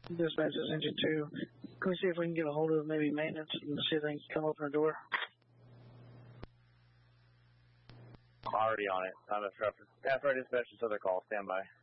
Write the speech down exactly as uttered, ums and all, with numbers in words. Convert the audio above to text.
Dispatch is engine two. Can we see if we can get a hold of maybe maintenance and see if they can come open the door? I'm already on it. I'm a traffic. After I dispatch this other call, stand by.